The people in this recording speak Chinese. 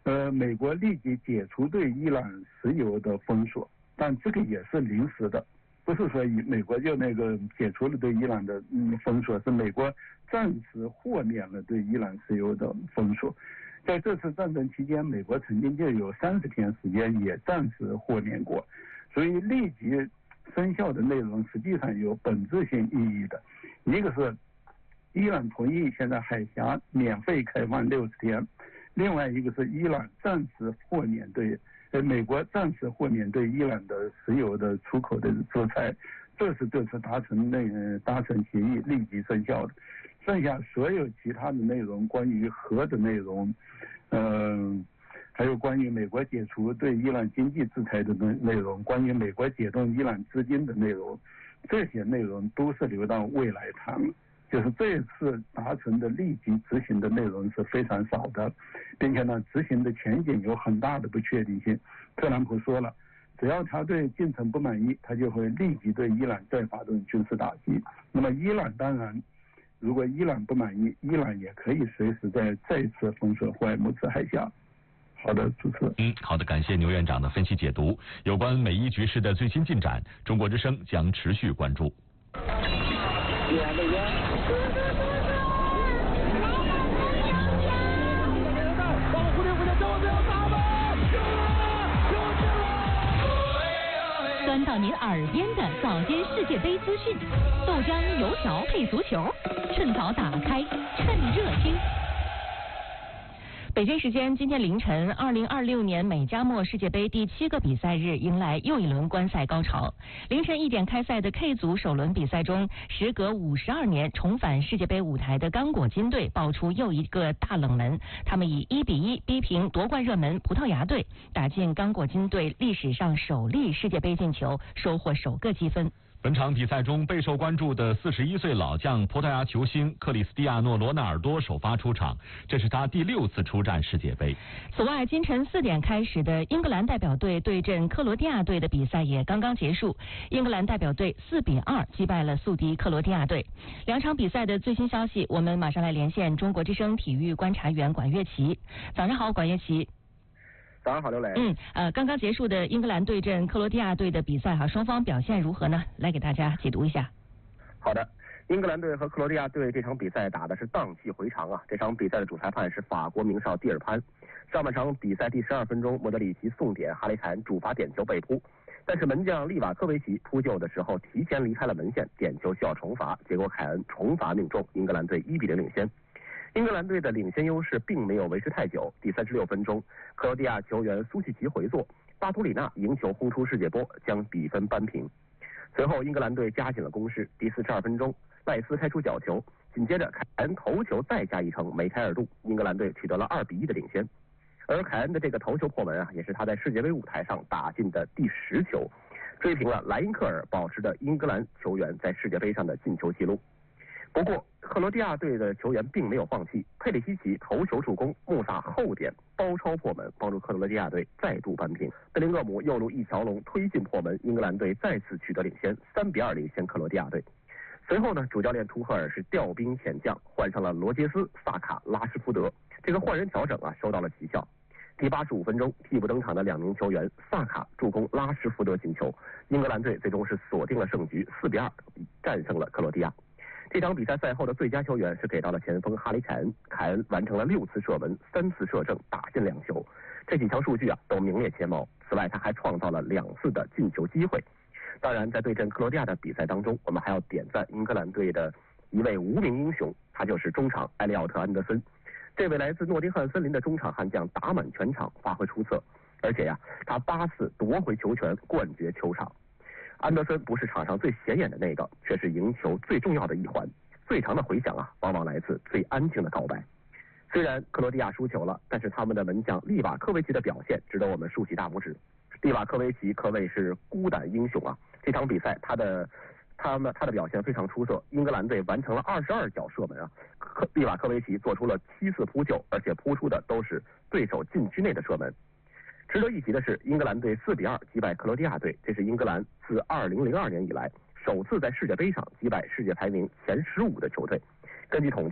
美国立即解除对伊朗石油的封锁，但这个也是临时的，不是说美国就解除了对伊朗的封锁，是美国暂时豁免了对伊朗石油的封锁。在这次战争期间，美国曾经就有30天时间也暂时豁免过，所以立即生效的内容实际上有本质性意义的。一个是伊朗同意现在海峡免费开放60天，另外一个是伊朗暂时豁免美国暂时豁免对伊朗的石油的出口的制裁，这是这次达成协议立即生效的。剩下所有其他的内容，关于核的内容，还有关于美国解除对伊朗经济制裁的内容，关于美国解冻伊朗资金的内容，这些内容都是留到未来谈了。就是这一次达成的立即执行的内容是非常少的，并且呢，执行的前景有很大的不确定性。特朗普说了，只要他对进程不满意，他就会立即对伊朗再发动军事打击。那么伊朗当然，如果伊朗不满意，伊朗也可以随时再次封锁霍尔木兹海峡。好的，主持。 好的，感谢牛院长的分析解读。有关美伊局势的最新进展，中国之声将持续关注。 钻到您耳边的早间世界杯资讯，豆浆油条配足球，趁早打开，趁热听。北京时间今天凌晨，2026年美加墨世界杯第7个比赛日迎来又一轮观赛高潮。凌晨1点开赛的 K 组首轮比赛中，时隔52年重返世界杯舞台的刚果金队爆出又一个大冷门，他们以1-1逼平夺冠热门葡萄牙队，打进刚果金队历史上首粒世界杯进球，收获首个积分。 本场比赛中备受关注的41岁老将葡萄牙球星克里斯蒂亚诺·罗纳尔多首发出场，这是他第6次出战世界杯。 此外，今晨4点开始的英格兰代表队对阵克罗地亚队的比赛也刚刚结束，英格兰代表队4-2击败了宿敌克罗地亚队。两场比赛的最新消息，我们马上来连线中国之声体育观察员管乐琪。早上好，管乐琪。 早上好，刘磊。 刚刚结束的英格兰对阵克罗地亚队的比赛双方表现如何呢？来给大家解读一下。 好的，英格兰队和克罗地亚队这场比赛打的是荡气回肠啊！这场比赛的主裁判是法国名哨蒂尔潘。上半场比赛第12分钟，莫德里奇送点，哈里凯恩主罚点球被扑，但是门将利瓦科维奇扑救的时候提前离开了门线，点球需要重罚，结果凯恩重罚命中，英格兰队1-0领先。英格兰队的领先优势并没有维持太久，第36分钟，克罗地亚球员苏契奇回做，巴图里纳赢球轰出世界波，将比分扳平。随后英格兰队加紧了攻势，第42分钟，赖斯开出角球，紧接着凯恩头球再加一城，梅开二度，英格兰队取得了2-1的领先。而凯恩的这个头球破门也是他在世界杯舞台上打进的第10球，追平了莱因克尔保持着英格兰球员在世界杯上的进球纪录。不过，克罗地亚队的球员并没有放弃，佩里西奇头球助攻，穆萨后点包抄破门，帮助克罗地亚队再度扳平。贝林厄姆右路一条龙推进破门，英格兰队再次取得领先，3-2领先克罗地亚队。随后呢，主教练图赫尔是调兵遣将，换上了罗杰斯、萨卡、拉什福德，这个换人调整收到了奇效。第85分钟，替补登场的2名球员萨卡助攻拉什福德进球，英格兰队最终是锁定了胜局，4-2战胜了克罗地亚。这场比赛赛后的最佳球员是给到了前锋哈里凯恩，凯恩完成了6次射门，3次射正，打进2球，这几项数据都名列前茅。此外，他还创造了2次的进球机会。当然，在对阵克罗地亚的比赛当中，我们还要点赞英格兰队的一位无名英雄，他就是中场埃利奥特·安德森。这位来自诺丁汉森林的中场悍将打满全场，发挥出色，而且他8次夺回球权，冠绝球场。安德森不是场上最显眼的那个，却是赢球最重要的一环。最长的回响往往来自最安静的告白。虽然克罗地亚输球了，但是他们的门将利瓦科维奇的表现值得我们竖起大拇指。利瓦科维奇可谓是孤胆英雄这场比赛他的表现非常出色，英格兰队完成了22脚射门利瓦科维奇做出了7次扑救，而且扑出的都是对手禁区内的射门。值得一提的是，英格兰队4-2击败克罗地亚队，这是英格兰自2002年以来首次在世界杯上击败世界排名前15的球队。根据统计